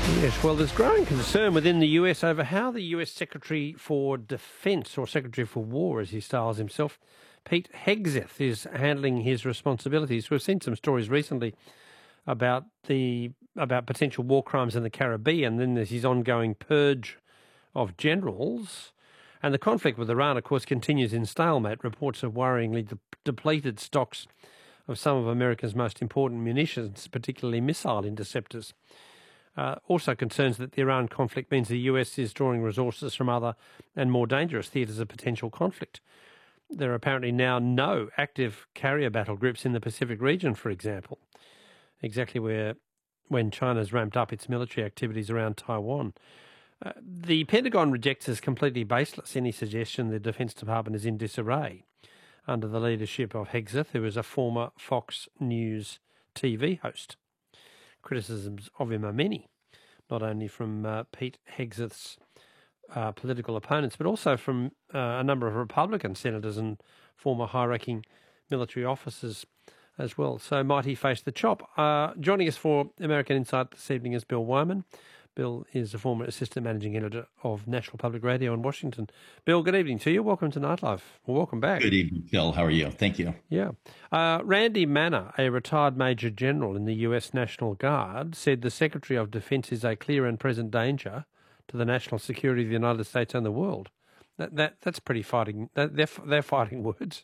Yes, well, there's growing concern within the US over how the US Secretary for Defence, or Secretary for War as he styles himself, Pete Hegseth, is handling his responsibilities. We've seen some stories recently about potential war crimes in the Caribbean. Then there's his ongoing purge of generals. And the conflict with Iran, of course, continues in stalemate. Reports of worryingly depleted stocks of some of America's most important munitions, particularly missile interceptors. Also concerns that the Iran conflict means the US is drawing resources from other and more dangerous theatres of potential conflict. There are apparently now no active carrier battle groups in the Pacific region, for example, exactly when China's ramped up its military activities around Taiwan. The Pentagon rejects as completely baseless any suggestion the Defence Department is in disarray under the leadership of Hegseth, who is a former Fox News TV host. Criticisms of him are many, not only from Pete Hegseth's political opponents, but also from a number of Republican senators and former high-ranking military officers as well. So might he face the chop? Joining us for American Insight this evening is Bill Wyman. Bill is a former assistant managing editor of National Public Radio in Washington. Bill, good evening to you. Welcome to Nightlife. Well, welcome back. Good evening, Phil. How are you? Thank you. Yeah. Randy Manner, a retired Major General in the US National Guard, said the Secretary of Defence is a clear and present danger to the national security of the United States and the world. That's pretty fighting. They're fighting words.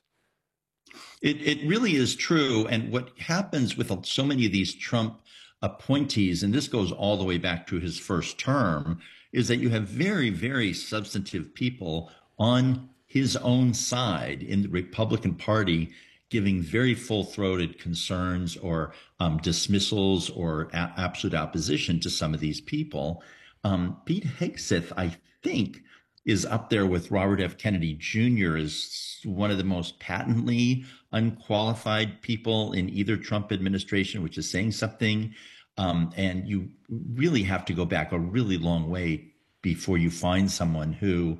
It really is true. And what happens with so many of these Trump appointees, and this goes all the way back to his first term, is that you have very, very substantive people on his own side in the Republican Party giving very full-throated concerns or dismissals or absolute opposition to some of these people. Pete Hegseth, I think, is up there with Robert F. Kennedy Jr. as one of the most patently unqualified people in either Trump administration, which is saying something. And you really have to go back a really long way before you find someone who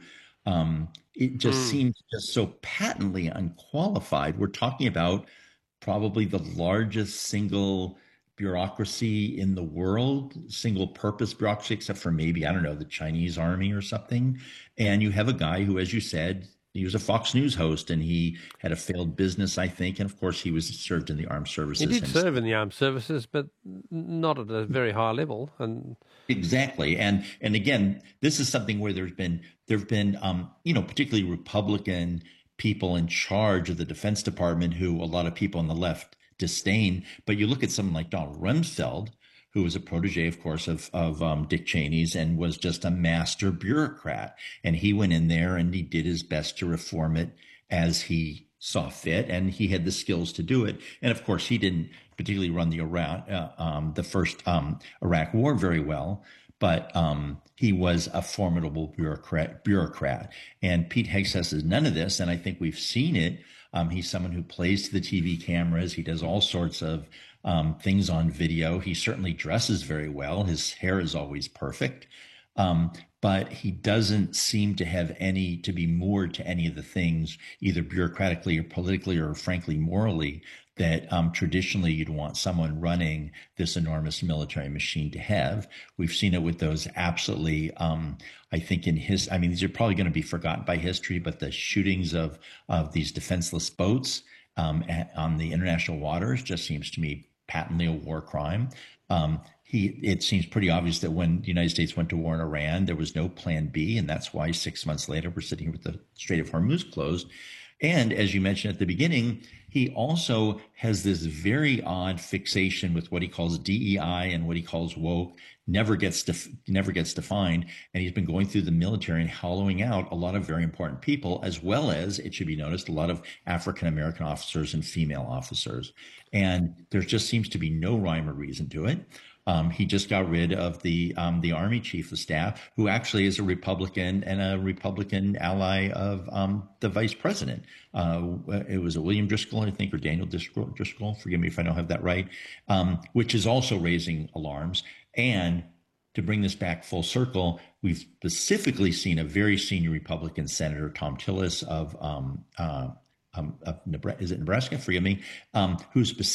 it just seems just so patently unqualified. We're talking about probably the largest single bureaucracy in the world, single purpose bureaucracy, except for maybe, I don't know, the Chinese army or something. And you have a guy who, as you said, he was a Fox News host and he had a failed business, I think. And of course, he was served in the armed services. He did serve in the armed services, but not at a very high level. And exactly. And again, this is something where there have been, particularly Republican people in charge of the Defense Department who a lot of people on the left disdain. But you look at someone like Donald Rumsfeld, who was a protege, of course, of Dick Cheney's and was just a master bureaucrat. And he went in there and he did his best to reform it as he saw fit, and he had the skills to do it. And of course, he didn't particularly run the first Iraq War very well, but he was a formidable bureaucrat. And Pete Hegseth is none of this, and I think we've seen it. He's someone who plays to the TV cameras. He does all sorts of things on video. He certainly dresses very well. His hair is always perfect. But he doesn't seem to be moored to any of the things, either bureaucratically or politically or frankly morally, that traditionally you'd want someone running this enormous military machine to have. We've seen it with those absolutely, I think these are probably going to be forgotten by history, but the shootings of these defenseless boats on the international waters just seems to me patently a war crime. It seems pretty obvious that when the United States went to war in Iran, there was no plan B. And that's why 6 months later, we're sitting here with the Strait of Hormuz closed. And as you mentioned at the beginning, he also has this very odd fixation with what he calls DEI and what he calls woke, never gets defined. And he's been going through the military and hollowing out a lot of very important people, as well as, it should be noticed, a lot of African-American officers and female officers. And there just seems to be no rhyme or reason to it. He just got rid of the Army Chief of Staff, who actually is a Republican and a Republican ally of the Vice President. It was a William Driscoll, I think, or Daniel Driscoll. Forgive me if I don't have that right, which is also raising alarms. And to bring this back full circle, we've specifically seen a very senior Republican Senator, Tom Tillis of Nebraska, forgive me, who's